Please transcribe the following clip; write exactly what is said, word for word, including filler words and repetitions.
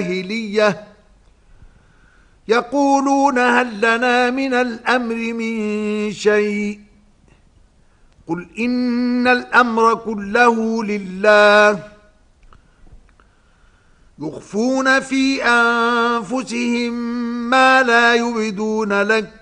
الجاهلية يقولون هل لنا من الأمر من شيء قل إن الأمر كله لله يخفون في أنفسهم ما لا يبدون لك